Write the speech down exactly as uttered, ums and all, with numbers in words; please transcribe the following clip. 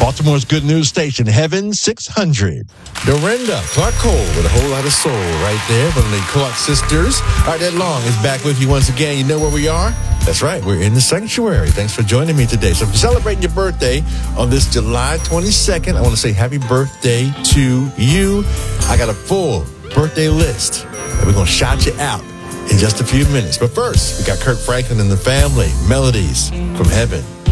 Baltimore's good news station, Heaven six hundred. Dorinda Clark Cole with a whole lot of soul right there from the Clark sisters. All right, Ed Long is back with you once again. You know where we are? That's right. We're in the sanctuary. Thanks for joining me today. So if you're celebrating your birthday on this July twenty-second, I want to say happy birthday to you. I got a full birthday list, and we're going to shout you out in just a few minutes. But first, we got Kirk Franklin and the family, Melodies from Heaven.